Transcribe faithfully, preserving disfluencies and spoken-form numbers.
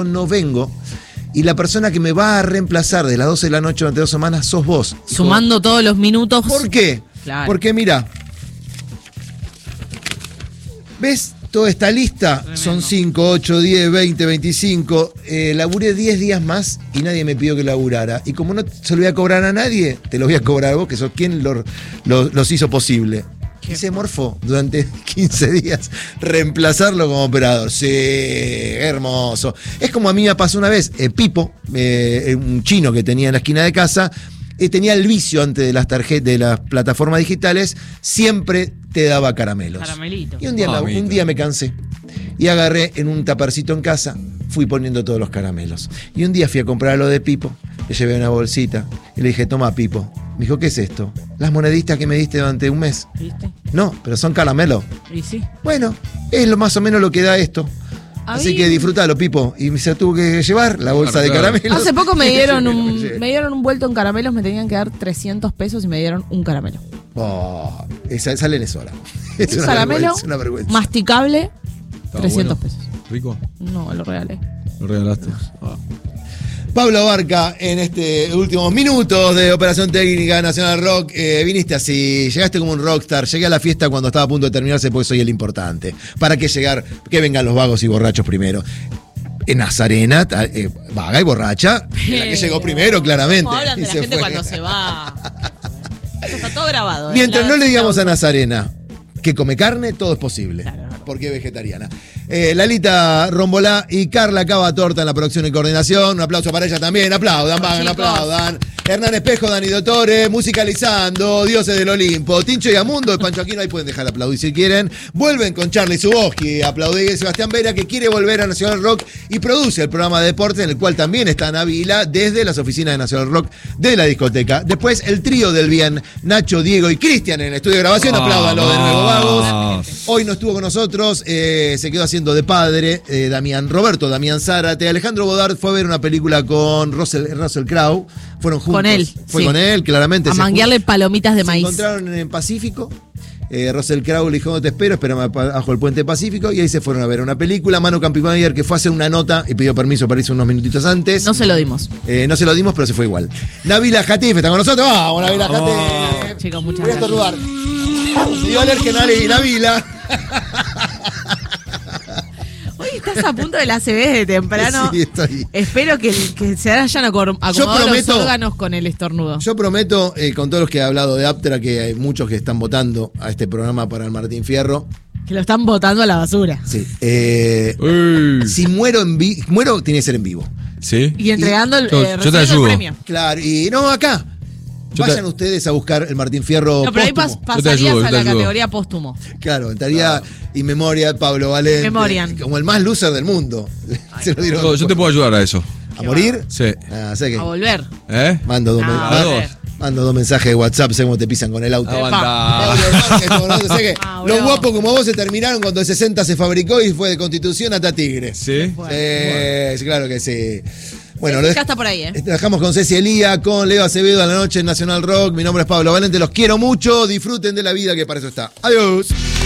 no vengo. Y la persona que me va a reemplazar de las doce de la noche durante dos semanas sos vos. Sumando Dijo, todos los minutos. ¿por qué? Claro. Porque mira, ¿ves? Toda esta lista, tremendo. Son cinco, ocho, diez, veinte, veinticinco. Eh, laburé diez días más y nadie me pidió que laburara. Y como no se lo voy a cobrar a nadie, te lo voy a cobrar a vos, que sos quien lo, lo, los hizo posible. Y se morfó durante quince días reemplazarlo como operador. Sí, hermoso. Es como a mí me pasó una vez, eh, Pipo, eh, un chino que tenía en la esquina de casa, eh, tenía el vicio antes de las tarjetas, de las plataformas digitales, siempre te daba caramelos. Caramelito. Y un día, oh, me, un día me cansé y agarré en un tapercito en casa, fui poniendo todos los caramelos. Y un día fui a comprar lo de Pipo, le llevé una bolsita y le dije, toma Pipo. Me dijo, ¿qué es esto? Las moneditas que me diste durante un mes. ¿Viste? No, pero son caramelos. Y sí. Bueno, es lo más o menos lo que da esto. Así Ahí... que disfrútalo, Pipo. Y se tuvo que llevar la bolsa claro, de claro. caramelos. Hace poco me dieron un me dieron un vuelto en caramelos, me tenían que dar trescientos pesos y me dieron un caramelo. Oh, esa, esa es sola. Es un una caramelo vergüenza, una vergüenza. Masticable, trescientos bueno. pesos. ¿Rico? No, lo regalé. ¿Lo regalaste? Ah. Pablo Barca, en este últimos minutos de Operación Técnica Nacional Rock, eh, viniste así, llegaste como un rockstar, llegué a la fiesta cuando estaba a punto de terminarse porque soy el importante. ¿Para qué llegar? Que vengan los vagos y borrachos primero. En Nazarena, eh, vaga y borracha, Pero, la que llegó primero, claramente. ¿Cómo hablan de y la se gente fue. Cuando se va? Eso está todo grabado. Mientras no le digamos a Nazarena que come carne, todo es posible. Claro. Porque es vegetariana. Eh, Lalita Rombolá y Carla Cava Torta en la producción y coordinación. Un aplauso para ella también. Aplaudan, vagan, aplaudan. Hernán Espejo, Dani Dottore, musicalizando, Dioses del Olimpo. Tincho y Amundo, de Pancho Aquino, ahí pueden dejar de aplaudir si quieren. Vuelven con Charlie Zuboski, aplaudir Sebastián Vera, que quiere volver a Nacional Rock y produce el programa de deportes, en el cual también está Ana Vila, desde las oficinas de Nacional Rock de la discoteca. Después, el trío del bien, Nacho, Diego y Cristian en el estudio de grabación. Apláudanlo de nuevo, vagos. Hoy no estuvo con nosotros, eh, se quedó haciendo de padre, eh, Damián Roberto, Damián Zárate. Alejandro Bodart fue a ver una película con Russell, Russell Crowe. Fueron juntos. Con él. Fue sí. con él, claramente. A manguearle palomitas de se maíz. Se encontraron en el Pacífico. Eh, Russell Crowe le dijo, no te espero, espérame bajo el puente Pacífico. Y ahí se fueron a ver una película. Manu Campimayer, que fue a hacer una nota y pidió permiso para irse unos minutitos antes. No se lo dimos. Eh, no se lo dimos, pero se fue igual. Nabila Hatif está con nosotros. Vamos, Nabila oh, Hatif. Chicos, muchas Voy a estornudar. Dio alergia a Nabila. Hoy estás a punto de la C B de temprano. Sí, estoy. Espero que, que se hayan acomodado los órganos con el estornudo. Yo prometo, eh, con todos los que he hablado de Aptra, que hay muchos que están votando a este programa para el Martín Fierro. Que lo están botando a la basura. Sí. Eh, si muero en vivo, muero tiene que ser en vivo. Sí. Y entregando el, yo, eh, yo te ayudo. el premio. Claro, y no acá. Yo Vayan te... ustedes a buscar el Martín Fierro. No, pero ahí pas, pasarías ayudo, a la ayudo. categoría póstumo. Claro, estaría ah. In Memoria, Pablo Valente. Memorian. Como el más loser del mundo. Ay, Se lo dieron yo, yo te puedo ayudar a eso. ¿A morir? Sí. Ah, sé que a volver. ¿Eh? Mando dos, ah, mando, mando dos mensajes de WhatsApp, sé cómo te pisan con el auto. Aguanta. Sé que ah, los guapos como vos se terminaron cuando el sesenta se fabricó y fue de Constitución hasta Tigre. Sí. Sí, bueno. sí claro que sí. Bueno, sí, lo ya está por ahí, ¿eh? Dejamos con Ceci Elía, con Leo Acevedo a la noche en Nacional Rock. Mi nombre es Pablo Valente, los quiero mucho, disfruten de la vida que para eso está. Adiós.